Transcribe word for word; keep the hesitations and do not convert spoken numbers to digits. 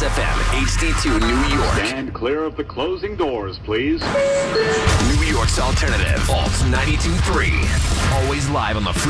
Kiss F M, H D two, New York. Stand clear of the closing doors, please. New York's alternative, Alt ninety-two point three. Always live on the free